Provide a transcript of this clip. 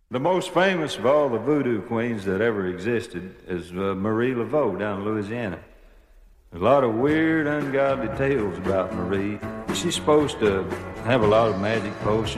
The most famous of all the voodoo queens that ever existed is Marie Laveau down in Louisiana. There's a lot of weird, ungodly tales about Marie. She's supposed to have a lot of magic potions.